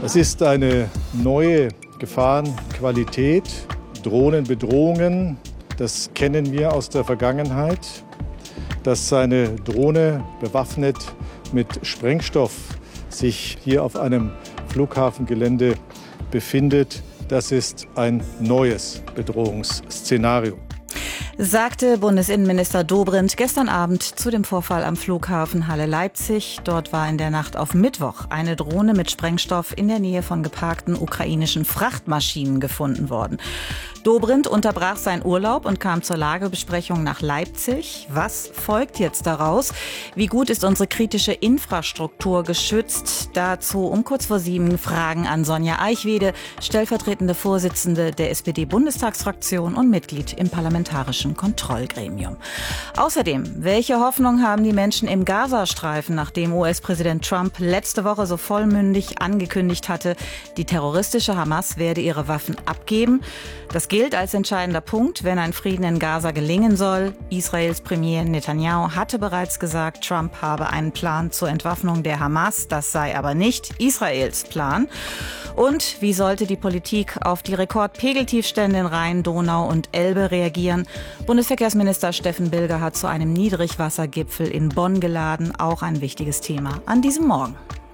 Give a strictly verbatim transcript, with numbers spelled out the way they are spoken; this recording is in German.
Es ist eine neue Gefahrenqualität, Drohnenbedrohungen. Das kennen wir aus der Vergangenheit. Dass eine Drohne bewaffnet mit Sprengstoff sich hier auf einem Flughafengelände befindet, das ist ein neues Bedrohungsszenario. Sagte Bundesinnenminister Dobrindt gestern Abend zu dem Vorfall am Flughafen Halle-Leipzig. Dort war in der Nacht auf Mittwoch eine Drohne mit Sprengstoff in der Nähe von geparkten ukrainischen Frachtmaschinen gefunden worden. Dobrindt unterbrach seinen Urlaub und kam zur Lagebesprechung nach Leipzig. Was folgt jetzt daraus? Wie gut ist unsere kritische Infrastruktur geschützt? Dazu um kurz vor sieben Fragen an Sonja Eichwede, stellvertretende Vorsitzende der S P D-Bundestagsfraktion und Mitglied im Parlamentarischen Kontrollgremium. Außerdem, welche Hoffnung haben die Menschen im Gazastreifen, nachdem U S-Präsident Trump letzte Woche so vollmündig angekündigt hatte, die terroristische Hamas werde ihre Waffen abgeben? Das gilt als entscheidender Punkt, wenn ein Frieden in Gaza gelingen soll. Israels Premier Netanyahu hatte bereits gesagt, Trump habe einen Plan zur Entwaffnung der Hamas. Das sei aber nicht Israels Plan. Und wie sollte die Politik auf die Rekordpegeltiefstände in Rhein, Donau und Elbe reagieren? Bundesverkehrsminister Steffen Bilger hat zu einem Niedrigwassergipfel in Bonn geladen. Auch ein wichtiges Thema an diesem Morgen.